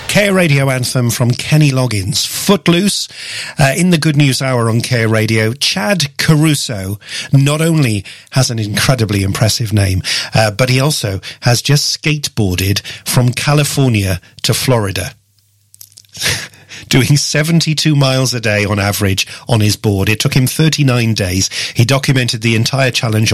Care Radio anthem from Kenny Loggins, Footloose. In the Good News Hour on Care Radio, Chad Caruso not only has an incredibly impressive name, but he also has just skateboarded from California to Florida. Doing 72 miles a day on average on his board. It took him 39 days. He documented the entire challenge